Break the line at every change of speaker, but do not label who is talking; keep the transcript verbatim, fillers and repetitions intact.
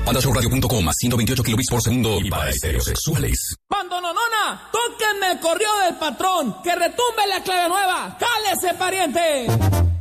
Pandashowradio punto com, a ciento veintiocho kilobits por segundo y para estereosexuales.
¡Bandononona! ¡Tóquenme el correo del patrón! ¡Que retumbe la clave nueva! ¡Cálese, pariente!